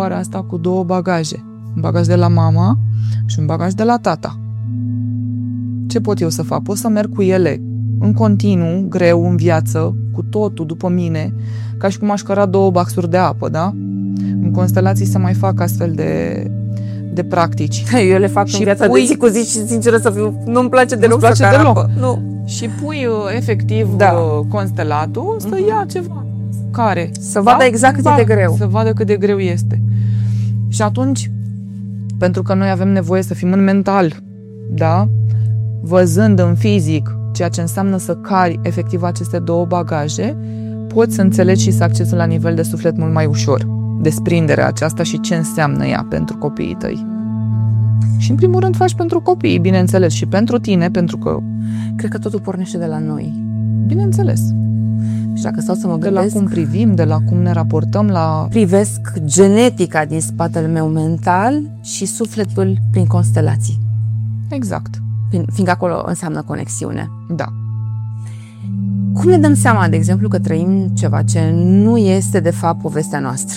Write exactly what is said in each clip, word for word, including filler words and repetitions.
asta cu două bagaje. Un bagaj de la mama și un bagaj de la tata. Ce pot eu să fac? Pot să merg cu ele în continuu, greu, în viață, cu totul după mine, ca și cum aș căra două baxuri de apă, da? În constelații se mai fac astfel de, de practici. Eu le fac și în viața pui... de zi cu zi și, sinceră să fiu, nu-mi place deloc place să car deloc. apă. Nu. Și pui efectiv da. constelatul să mm-hmm. ia ceva care. Să vadă da? exact cât e de greu. Să vadă cât de greu este. Și atunci, pentru că noi avem nevoie să fim în mental, da? Văzând în fizic ceea ce înseamnă să cari efectiv aceste două bagaje, poți să înțelegi și să accesi la nivel de suflet mult mai ușor desprinderea aceasta și ce înseamnă ea pentru copiii tăi. Și în primul rând faci pentru copii, bineînțeles, și pentru tine, pentru că... Cred că totul pornește de la noi. Bineînțeles. Și dacă stau să mă gândesc... gândesc... De la cum privim, de la cum ne raportăm la... Privesc genetica din spatele meu mental și sufletul prin constelații. Exact. Fiindcă acolo înseamnă conexiune. Da. Cum ne dăm seama, de exemplu, că trăim ceva ce nu este, de fapt, povestea noastră?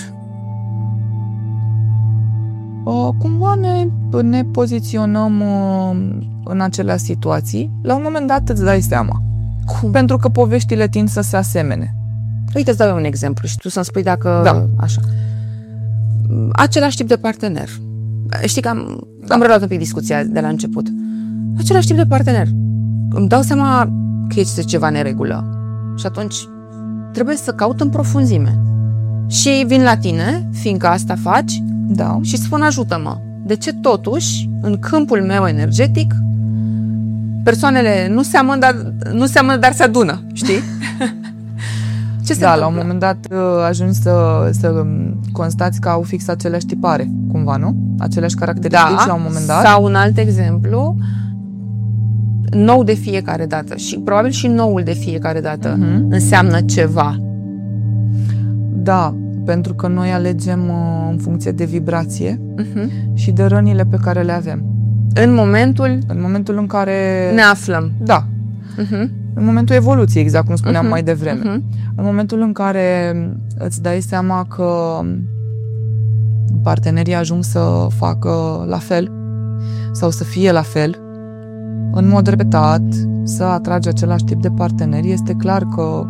Uh, cumva ne, ne poziționăm uh, în aceleași situații. La un moment dat îți dai seama. Cum? Pentru că poveștile tind să se asemene. Uite, îți dau eu un exemplu și tu să-mi spui dacă... Da. Așa. Același tip de partener. Știi că am, da. am reluat un pic discuția de la început. Același tip de partener. Îmi dau seama că este ceva neregulă. Și atunci trebuie să caut în profunzime. Și vin la tine, fiindcă asta faci, da. și spun ajută-mă. De ce totuși, în câmpul meu energetic, persoanele nu seamănă, dar, nu seamănă, dar se adună, știi? Ce se da, întâmplă? La un moment dat ajungi să, să constați că au fix aceleași tipare, cumva, nu? Aceleași caracteristici da, la un moment dat. Sau un alt exemplu, nou de fiecare dată și probabil și noul de fiecare dată uh-huh. înseamnă ceva. Da, pentru că noi alegem uh, în funcție de vibrație uh-huh. și de rănile pe care le avem. În momentul în momentul în care ne aflăm. Da. Uh-huh. În momentul evoluției, exact cum spuneam uh-huh. mai devreme. Uh-huh. În momentul în care îți dai seama că partenerii ajung să facă la fel sau să fie la fel, în mod repetat, să atragi același tip de parteneri, este clar că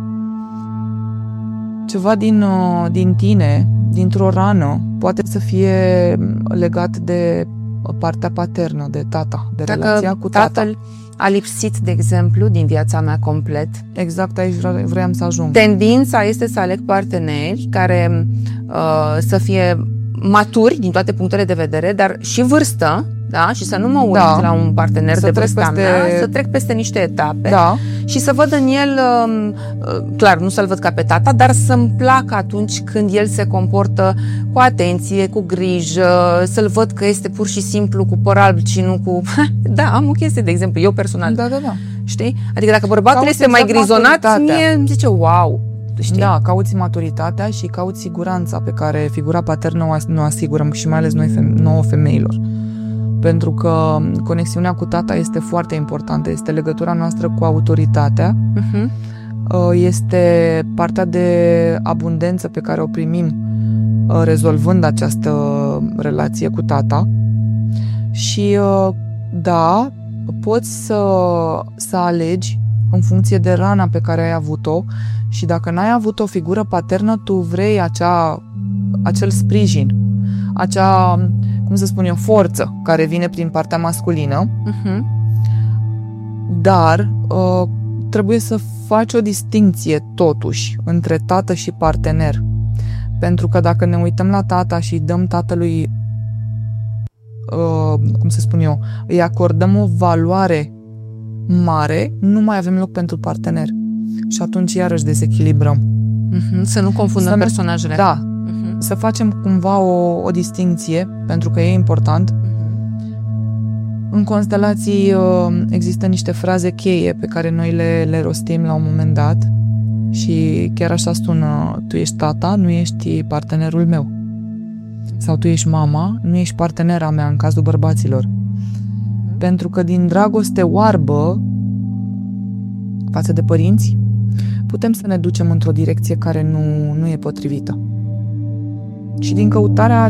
ceva din, din tine, dintr-o rană, poate să fie legat de partea paternă, de tata, de Dacă relația cu tata. Tatăl a lipsit, de exemplu, din viața mea complet. Exact aici vreau să ajung. Tendința este să aleg parteneri care uh, să fie maturi din toate punctele de vedere, dar și vârstă, da? Și să nu mă uit da. la un partener să de vârsta peste... mea, să trec peste niște etape da. și să văd în el, uh, clar, nu să-l văd ca pe tata, dar să-mi placă atunci când el se comportă cu atenție, cu grijă, să-l văd că este pur și simplu cu păr alb și nu cu... Da, am o chestie, de exemplu, eu personal. Da, da, da. Știi? Adică dacă bărbatul Cauți este mai exact grizonat, mie îmi zice wow. Știi? Da, cauți maturitatea și cauți siguranța pe care figura paternă o asigură și mai ales noi feme- nouă femeilor. Pentru că conexiunea cu tata este foarte importantă, este legătura noastră cu autoritatea, uh-huh. este partea de abundență pe care o primim rezolvând această relație cu tata și da, poți să, să alegi în funcție de rana pe care ai avut-o și dacă n-ai avut o figură paternă, tu vrei acea, acel sprijin, acea, cum să spun eu, forță care vine prin partea masculină, uh-huh. dar uh, trebuie să faci o distinție totuși între tată și partener. Pentru că dacă ne uităm la tata și dăm tatălui, uh, cum să spun eu, îi acordăm o valoare mare, nu mai avem loc pentru partener. Și atunci iarăși dezechilibrăm. Uh-huh. Să nu confundăm să personajele. Da. Uh-huh. Să facem cumva o, o distinție, pentru că e important. Uh-huh. În constelații uh, există niște fraze cheie pe care noi le, le rostim la un moment dat și chiar așa sună: tu ești tata, nu ești partenerul meu. Sau tu ești mama, nu ești partenera mea în cazul bărbaților. Uh-huh. Pentru că din dragoste oarbă față de părinți, putem să ne ducem într-o direcție care nu, nu e potrivită. Și din căutarea